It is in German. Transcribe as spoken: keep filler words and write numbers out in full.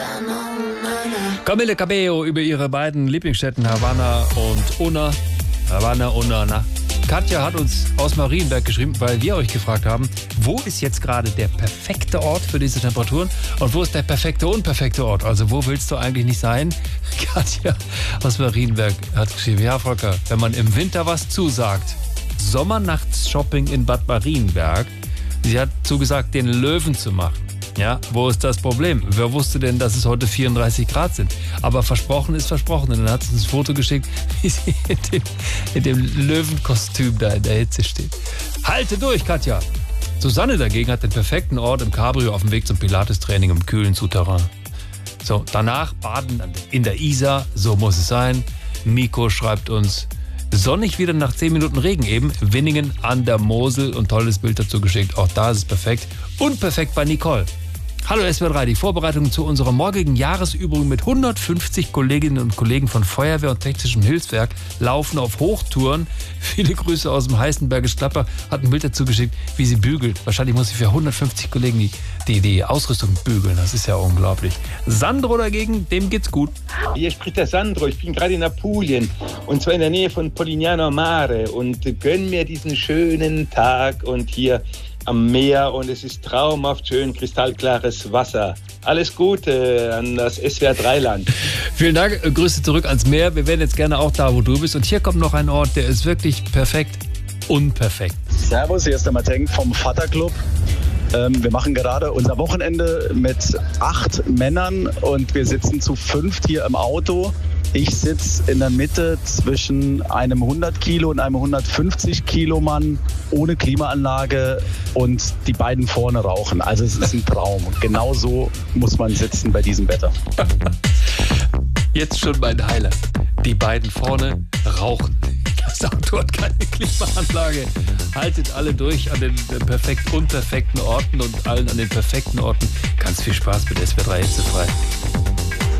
Camila Cabello über ihre beiden Lieblingsstädten Havanna und Unna. Havanna, Unna, na. Katja hat uns aus Marienberg geschrieben, weil wir euch gefragt haben, wo ist jetzt gerade der perfekte Ort für diese Temperaturen und wo ist der perfekte, unperfekte Ort? Also wo willst du eigentlich nicht sein? Katja aus Marienberg hat geschrieben, ja Volker, wenn man im Winter was zusagt, Sommernachts-Shopping in Bad Marienberg, sie hat zugesagt, den Löwen zu machen. Ja, wo ist das Problem? Wer wusste denn, dass es heute vierunddreißig Grad sind? Aber versprochen ist versprochen. Und dann hat sie uns ein Foto geschickt, wie sie in dem, in dem Löwenkostüm da in der Hitze steht. Halte durch, Katja! Susanne dagegen hat den perfekten Ort im Cabrio auf dem Weg zum Pilates-Training im kühlen Souterrain. So, danach baden in der Isar, so muss es sein. Miko schreibt uns, sonnig wieder nach zehn Minuten Regen eben, Winningen an der Mosel und tolles Bild dazu geschickt. Auch da ist es perfekt. Und perfekt bei Nicole. Hallo S W R drei, die Vorbereitungen zu unserer morgigen Jahresübung mit hundertfünfzig Kolleginnen und Kollegen von Feuerwehr und Technischem Hilfswerk laufen auf Hochtouren. Viele Grüße aus dem Heißenbergisch Klapper, hat ein Bild dazu geschickt, wie sie bügelt. Wahrscheinlich muss sie für hundertfünfzig Kollegen die, die, die Ausrüstung bügeln. Das ist ja unglaublich. Sandro dagegen, dem geht's gut. Hier spricht der Sandro, ich bin gerade in Apulien und zwar in der Nähe von Polignano Mare und gönn mir diesen schönen Tag und hier am Meer und es ist traumhaft schön, kristallklares Wasser. Alles Gute an das S W R drei Land. Vielen Dank, Grüße zurück ans Meer. Wir wären jetzt gerne auch da, wo du bist. Und hier kommt noch ein Ort, der ist wirklich perfekt, unperfekt. Servus, hier ist der Matenk vom Vaterclub. Ähm, wir machen gerade unser Wochenende mit acht Männern und wir sitzen zu fünft hier im Auto. Ich sitze in der Mitte zwischen einem hundert Kilo und einem hundertfünfzig Kilo Mann ohne Klimaanlage und die beiden vorne rauchen. Also es ist ein Traum. Und genau so muss man sitzen bei diesem Wetter. Jetzt schon mein Highlight. Die beiden vorne rauchen. Das Auto hat keine Klimaanlage. Haltet alle durch an den perfekt unperfekten Orten und allen an den perfekten Orten. Ganz viel Spaß mit S W R drei Hitzefrei.